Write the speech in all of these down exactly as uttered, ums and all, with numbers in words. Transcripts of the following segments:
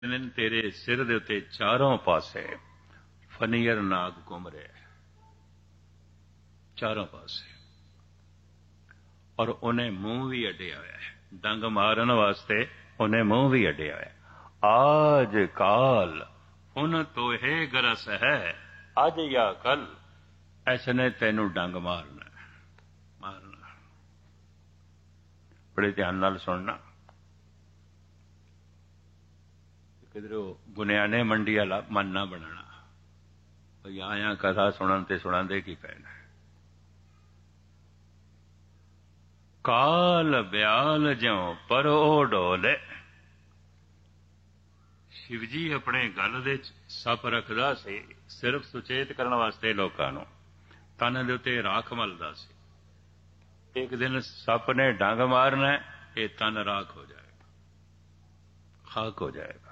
दिन तेरे सिर दे उत्ते चारों पासे फनीर नाग घूम रहे चारों पासे और उन्हें मुंह भी अड्डिया हुआ है डंग मारन वास्ते उन्हें मुंह भी अड्डिया हुआ है। आज काल उन तो है गरस है अज या कल ऐसने तेनू डंग मारना मारना। बड़े ध्यान नाल सुनना। किधरों गुनियाने मंडी वाला मन ना बनाना आया कथा सुनन ते सुनांदे की पैना। काल ब्याल ज्यों पर ओ डोले। शिव जी अपने गल दे सप रखदा सी सिर्फ सुचेत करने वास्ते लोकां नूं तन दे उत्ते राख मलदा सी। एक दिन सप ने डंग मारना ये तन राख हो जाएगा खाक हो जाएगा।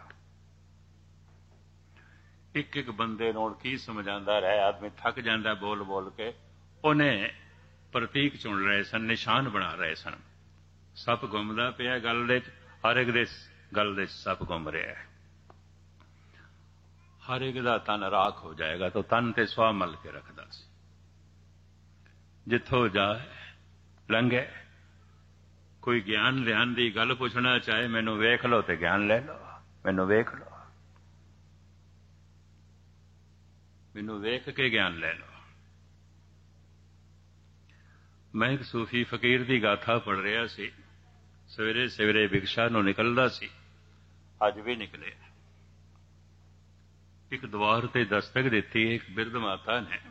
एक एक बंदे नूं की समझांदा रहे आदमी थक जांदा बोल बोल के। उन्हें प्रतीक चुन रहे सन निशान बना रहे सन। सप घुमदा पिया गल दे हर एक दे गल दे सप घुम रहा है हर एक दा तन राख हो जाएगा। तो तन ते स्वाह मल के रखदा सी। जिथों जाए लंघे कोई ज्ञान ध्यान की गल पुछना चाहे मैनू वेख लो तो ज्ञान ले लो मैनू वेख लो मैनू वेख के ज्ञान ले लो। मैं एक सूफी फकीर की गाथा पढ़ रहा सी सवेरे सवेरे भिक्षा नूं निकलदा सी अज भी निकले। एक द्वार ते दस्तक दिती एक बिरध माता ने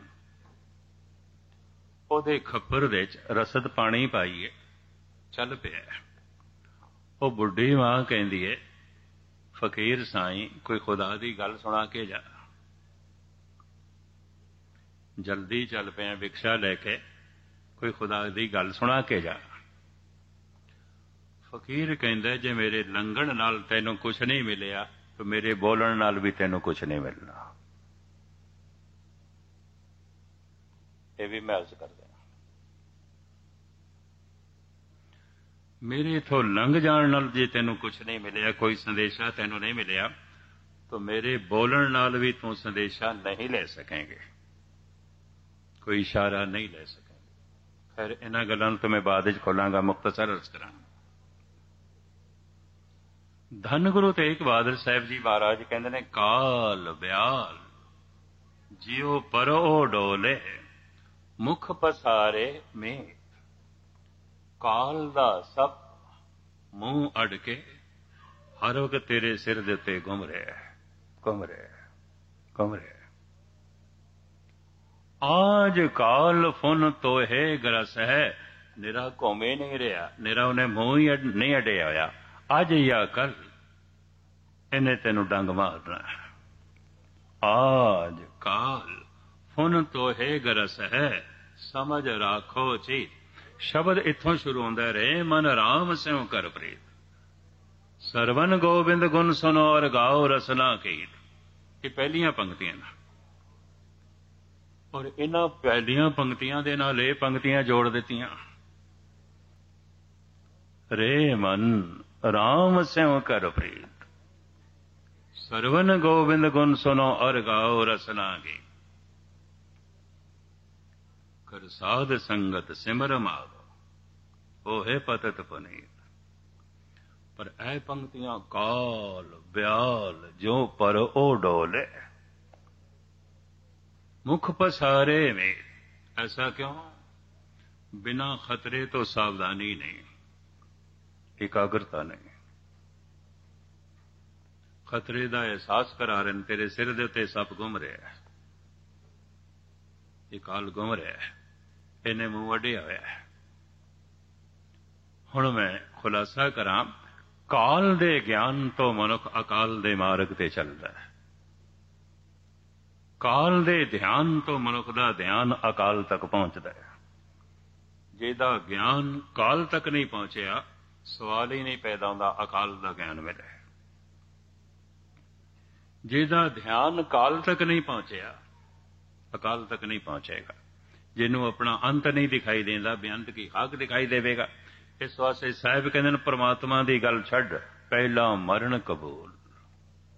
ओदे खप्पर दे रसद पानी पाईए चल पिया। वो बुढ़ी मां कहंदी है फकीर साईं कोई खुदा की गल सुना के जा। जल्दी चल पिया भिक्षा लैके कोई खुदा की गल सुना के जा। फकीर कहंदा जे मेरे लंघण नाल तैनूं कुछ नहीं मिलिया तो मेरे बोलण नाल भी तैनूं कुछ नहीं मिलना। ये भी मैं अर्ज कर देना। मेरे इथों लंघ जाण नाल जे तैनूं कुछ नहीं मिलिया कोई संदेशा तैनूं नहीं मिलिया तो मेरे बोलण नाल भी तू संदेशा नहीं ले सकेंगे कोई इशारा नहीं ले सकेंगे। खैर इन्हां गल्लां तो मैं बाद विच खोलांगा मुख्तसर अर्ज करांगा। धन गुरु तेग बहादुर साहब जी महाराज कहते ने काल ब्याल जियो परो डोले मुख पसारे में। काल दा सब मुंह अड़ के हर वक्त तेरे सिर दे उत्ते घुम रहा है घुम रहा है घुम रहा है। आज काल फुन तो है गरस है निरा घूमे नहीं रहा निरा उन्हें मुंह ही अड, नहीं अड़िया होया। अज या कल इन्हें तेनू डंग मारना। आज काल फुन तो है गरस है समझ राखो चीत। शब्द इथों शुरू होंदा रहे मन राम स्यों कर प्रीत। सरवन गोबिंद गुण सुनो और गाओ रसना कीत। ये पहलियां पंक्तियां ना और इन्हां पहलियां पंक्तियां दे नाल ये पंक्तियां जोड़ दित्तियां। रे मन राम स्यों कर प्रीत सरवन गोबिंद गुण सुनो और गाओ रसना गीत। कर साध संगत सिमर मागो ओ है पतत पुनीत। पर ऐ पंक्तियां काल ब्याल जो पर ओ डोले मुख पसारे में। ऐसा क्यों? बिना खतरे तो सावधानी नहीं एकाग्रता नहीं। खतरे का एहसास करा रहे तेरे सिर दे उत्ते सप घुम रहा है ये काल घुम रहा है इन्हें मुंह अड्डिया होया है। हुण मैं खुलासा करा काल दे ज्ञान तो मनुख अकाल दे मार्ग ते चलदा है। काल दे ध्यान तो मनुख दा ध्यान अकाल तक पहुंचता है। जिहदा ज्ञान काल तक नहीं पहुंचया सवाल ही नहीं पैदा होंदा अकाल दा ज्ञान मिले। जिहदा ध्यान काल तक नहीं पहुंचया अकाल तक नहीं पहुंचेगा। जिन्हों अपना अंत नहीं दिखाई देता बेअंत की हक दिखाई देगा। इस वास्ते साहिब कहते परमात्मा की गल छड्ड पहला मरण कबूल।